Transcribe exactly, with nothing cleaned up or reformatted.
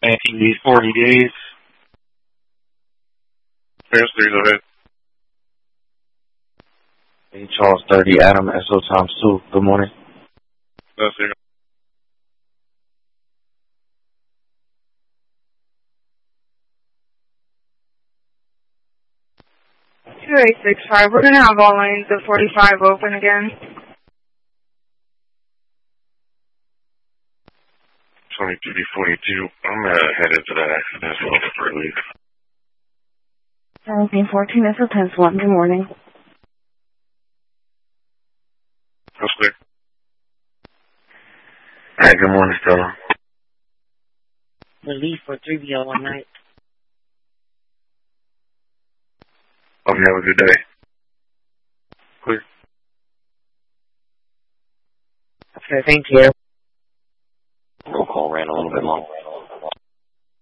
nineteen these forty days. Yes, three, go ahead. Hey, Charles thirty, Adam, S O times two. Good morning. Yes, sir. two eight six five. We're going to have all lanes at forty-five open again. twenty-three forty-two. I'm uh, headed to that accident as well for relief. seventeen fourteen, S O times one. Good morning. That's clear. Hi, good morning, Stella. Relief for three B L one night. Hope you have a good day. Clear. Okay, thank you. Roll call ran a little bit long.